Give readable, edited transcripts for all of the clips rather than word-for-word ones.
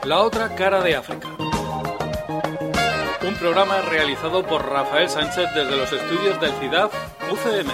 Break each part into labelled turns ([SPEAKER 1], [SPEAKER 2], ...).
[SPEAKER 1] La otra cara de África. Un programa realizado por Rafael Sánchez desde los estudios del CIDAD UCM.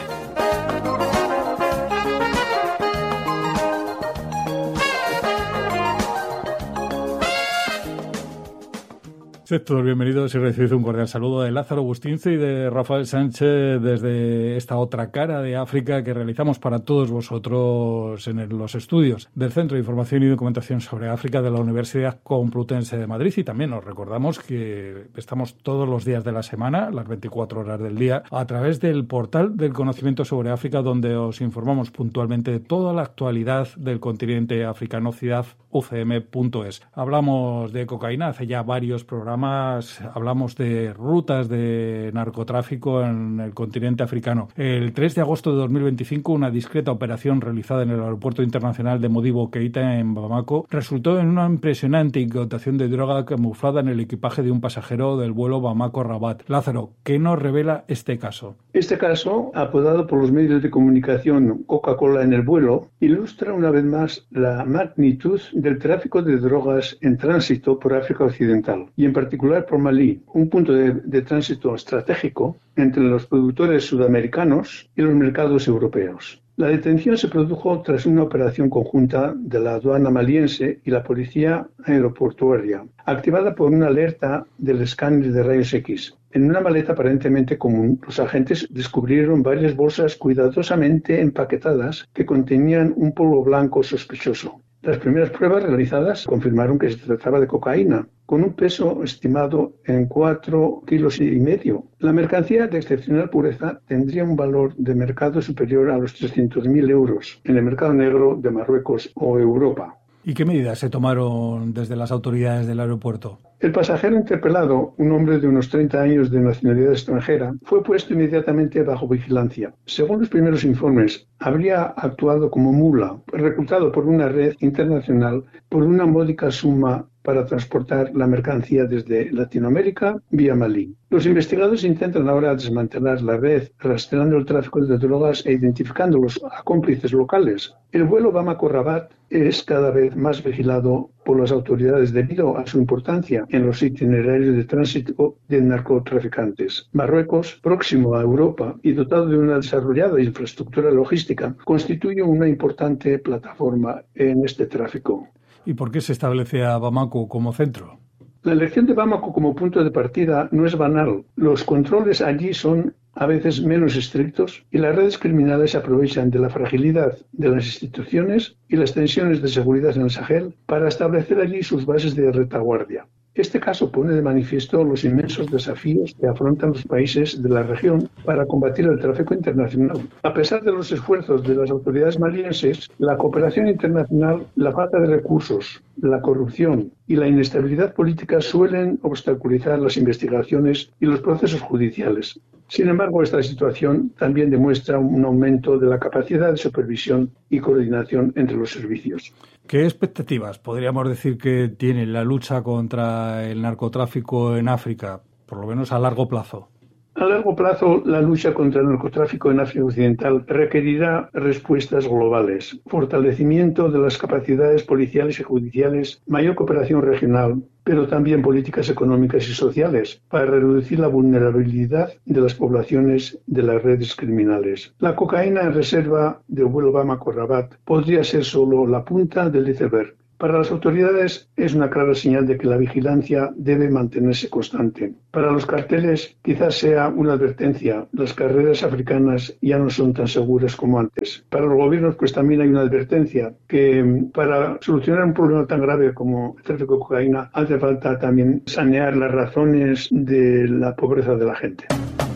[SPEAKER 2] Sed todos bienvenidos y recibid un cordial saludo de Lázaro Agustince y de Rafael Sánchez desde esta otra cara de África que realizamos para todos vosotros en los estudios del Centro de Información y Documentación sobre África de la Universidad Complutense de Madrid. Y también os recordamos que estamos todos los días de la semana, las 24 horas del día, a través del portal del conocimiento sobre África, donde os informamos puntualmente de toda la actualidad del continente africano, cidaducm.es. Hablamos de cocaína hace ya varios programas. Hablamos de rutas de narcotráfico en el continente africano. El 3 de agosto de 2025, una discreta operación realizada en el Aeropuerto Internacional de Modibo Keïta en Bamako resultó en una impresionante incautación de droga camuflada en el equipaje de un pasajero del vuelo Bamako-Rabat. Lázaro, ¿qué nos revela este caso?
[SPEAKER 3] Este caso, apodado por los medios de comunicación Coca-Cola en el vuelo, ilustra una vez más la magnitud del tráfico de drogas en tránsito por África Occidental y en particular por Malí, un punto de tránsito estratégico entre los productores sudamericanos y los mercados europeos. La detención se produjo tras una operación conjunta de la aduana maliense y la policía aeroportuaria, activada por una alerta del escáner de rayos X. En una maleta aparentemente común, los agentes descubrieron varias bolsas cuidadosamente empaquetadas que contenían un polvo blanco sospechoso. Las primeras pruebas realizadas confirmaron que se trataba de cocaína, con un peso estimado en 4,5 kilos. La mercancía de excepcional pureza tendría un valor de mercado superior a los 300.000 euros en el mercado negro de Marruecos o Europa.
[SPEAKER 2] ¿Y qué medidas se tomaron desde las autoridades del aeropuerto?
[SPEAKER 3] El pasajero interpelado, un hombre de unos 30 años de nacionalidad extranjera, fue puesto inmediatamente bajo vigilancia. Según los primeros informes, habría actuado como mula, reclutado por una red internacional por una módica suma para transportar la mercancía desde Latinoamérica vía Malí. Los investigadores intentan ahora desmantelar la red, rastreando el tráfico de drogas e identificando los cómplices locales. El vuelo Bamako-Rabat es cada vez más vigilado por las autoridades debido a su importancia en los itinerarios de tránsito de narcotraficantes. Marruecos, próximo a Europa y dotado de una desarrollada infraestructura logística, constituye una importante plataforma en este tráfico.
[SPEAKER 2] ¿Y por qué se establece a Bamako como centro?
[SPEAKER 3] La elección de Bamako como punto de partida no es banal. Los controles allí son a veces menos estrictos y las redes criminales se aprovechan de la fragilidad de las instituciones y las tensiones de seguridad en el Sahel para establecer allí sus bases de retaguardia. Este caso pone de manifiesto los inmensos desafíos que afrontan los países de la región para combatir el tráfico internacional. A pesar de los esfuerzos de las autoridades malienses, la cooperación internacional, la falta de recursos, la corrupción y la inestabilidad política suelen obstaculizar las investigaciones y los procesos judiciales. Sin embargo, esta situación también demuestra un aumento de la capacidad de supervisión y coordinación entre los servicios.
[SPEAKER 2] ¿Qué expectativas podríamos decir que tiene la lucha contra el narcotráfico en África, por lo menos a largo plazo?
[SPEAKER 3] A largo plazo, la lucha contra el narcotráfico en África Occidental requerirá respuestas globales, fortalecimiento de las capacidades policiales y judiciales, mayor cooperación regional, pero también políticas económicas y sociales para reducir la vulnerabilidad de las poblaciones de las redes criminales. La cocaína en reserva del vuelo Bamako-Rabat podría ser solo la punta del iceberg. Para las autoridades es una clara señal de que la vigilancia debe mantenerse constante. Para los carteles quizás sea una advertencia. Las carreteras africanas ya no son tan seguras como antes. Para los gobiernos pues también hay una advertencia que para solucionar un problema tan grave como el tráfico de cocaína hace falta también sanear las razones de la pobreza de la gente.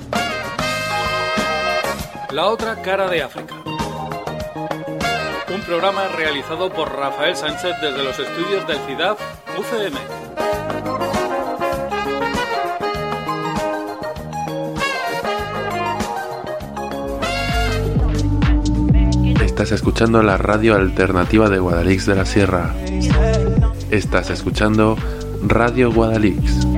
[SPEAKER 1] La otra cara de África. Un programa realizado por Rafael Sánchez desde los estudios del CIDAD UCM.
[SPEAKER 4] Estás escuchando la radio alternativa de Guadalix de la Sierra. Estás escuchando Radio Guadalix.